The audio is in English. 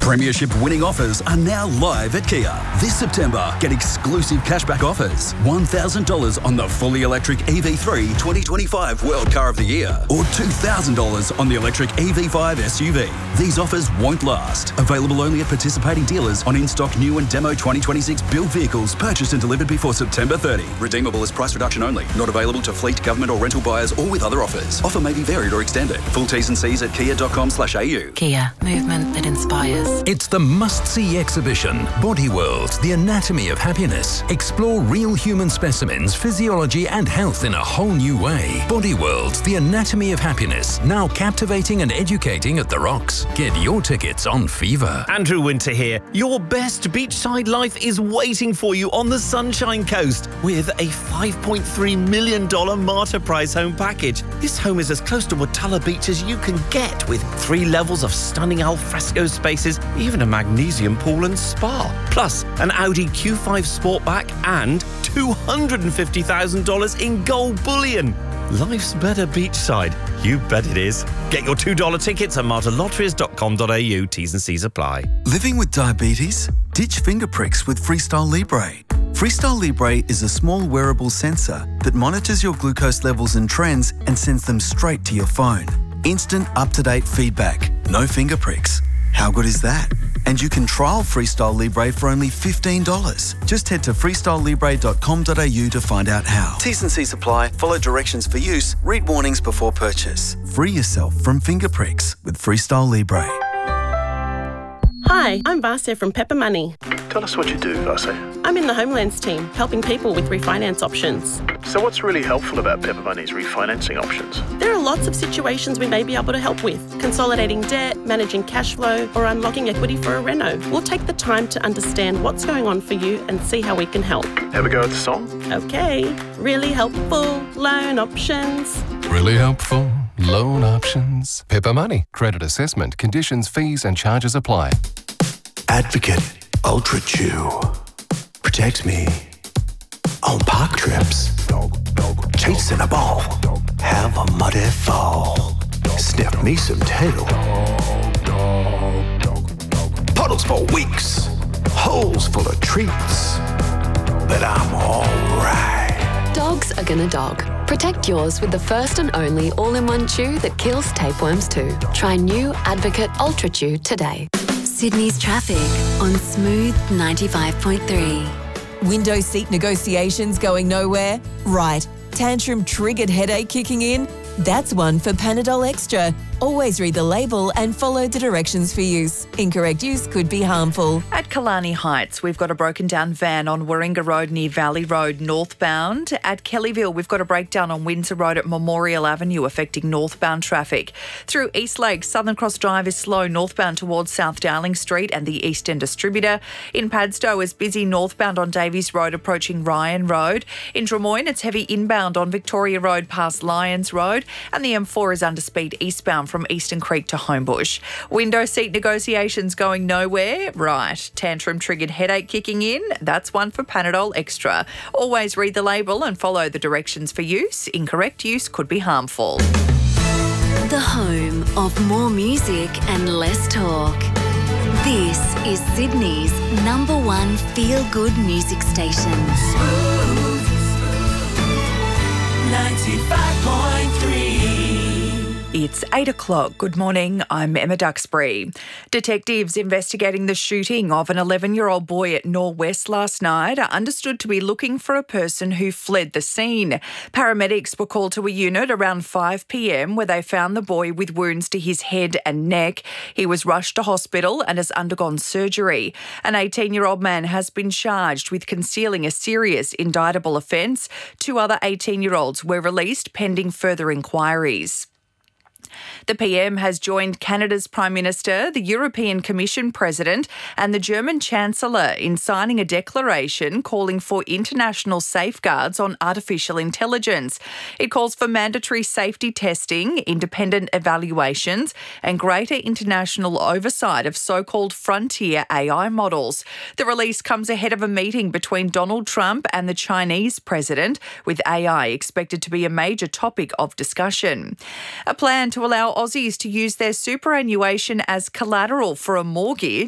Premiership winning offers are now live at Kia. This September, get exclusive cashback offers. $1,000 on the fully electric EV3 2025 World Car of the Year or $2,000 on the electric EV5 SUV. These offers won't last. Available only at participating dealers on in-stock new and demo 2026 build vehicles purchased and delivered before September 30. Redeemable as price reduction only. Not available to fleet, government or rental buyers or with other offers. Offer may be varied or extended. Full T's and C's at kia.com/au. Kia, movement that inspires. It's the must-see exhibition, Body World, the anatomy of happiness. Explore real human specimens, physiology and health in a whole new way. Body World, the anatomy of happiness, now captivating and educating at The Rocks. Get your tickets on Fever. Andrew Winter here. Your best beachside life is waiting for you on the Sunshine Coast with a $5.3 million Martyr Prize home package. This home is as close to Watala Beach as you can get, with 3 levels of stunning alfresco spaces, even a magnesium pool and spa. Plus, an Audi Q5 Sportback and $250,000 in gold bullion. Life's better beachside. You bet it is. Get your $2 tickets at martyrlotteries.com.au. T's and C's apply. Living with diabetes? Ditch finger pricks with Freestyle Libre. Freestyle Libre is a small wearable sensor that monitors your glucose levels and trends and sends them straight to your phone. Instant, up-to-date feedback. No finger pricks. How good is that? And you can trial Freestyle Libre for only $15. Just head to freestylelibre.com.au to find out how. T's and C's apply. Follow directions for use. Read warnings before purchase. Free yourself from finger pricks with Freestyle Libre. Hi, I'm Vasya from Pepper Money. Tell us what you do, Vasya. I'm in the Homelands team, helping people with refinance options. So what's really helpful about Pepper Money's refinancing options? There are lots of situations we may be able to help with. Consolidating debt, managing cash flow, or unlocking equity for a reno. We'll take the time to understand what's going on for you and see how we can help. Have a go at the song? Okay. Really helpful loan options. Really helpful loan options. Pepper Money. Credit assessment. Conditions, fees and charges apply. Advocate Ultra Chew protects me on park trips, chasing a ball, have a muddy fall, sniff me some tail, puddles for weeks, holes full of treats, but I'm alright. Dogs are gonna dog. Protect yours with the first and only all-in-one chew that kills tapeworms too. Try new Advocate Ultra Chew today. Sydney's traffic on Smooth 95.3. Window seat negotiations going nowhere? Right. Tantrum triggered headache kicking in? That's one for Panadol Extra. Always read the label and follow the directions for use. Incorrect use could be harmful. At Killarney Heights, we've got a broken down van on Warringah Road near Valley Road northbound. At Kellyville, we've got a breakdown on Windsor Road at Memorial Avenue affecting northbound traffic. Through East Lake, Southern Cross Drive is slow northbound towards South Darling Street and the East End Distributor. In Padstow is busy northbound on Davies Road approaching Ryan Road. In Drummoyne, it's heavy inbound on Victoria Road past Lyons Road, and the M4 is under speed eastbound from Eastern Creek to Homebush. Window seat negotiations going nowhere? Right. Tantrum triggered headache kicking in? That's one for Panadol Extra. Always read the label and follow the directions for use. Incorrect use could be harmful. The home of more music and less talk. This is Sydney's #1 feel-good music station. 95.3. It's 8 o'clock. Good morning. I'm Emma Duxbury. Detectives investigating the shooting of an 11-year-old boy at Norwest last night are understood to be looking for a person who fled the scene. Paramedics were called to a unit around 5 p.m. where they found the boy with wounds to his head and neck. He was rushed to hospital and has undergone surgery. An 18-year-old man has been charged with concealing a serious indictable offence. 2 other 18-year-olds were released pending further inquiries. The PM has joined Canada's Prime Minister, the European Commission President and the German Chancellor in signing a declaration calling for international safeguards on artificial intelligence. It calls for mandatory safety testing, independent evaluations and greater international oversight of so-called frontier AI models. The release comes ahead of a meeting between Donald Trump and the Chinese president, with AI expected to be a major topic of discussion. A plan to allow Aussies to use their superannuation as collateral for a mortgage